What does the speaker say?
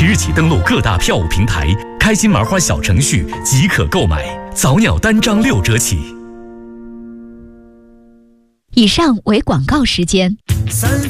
即日起登录各大票务平台，开心麻花小程序即可购买，早鸟单张6折起。 以上为广告时间。 三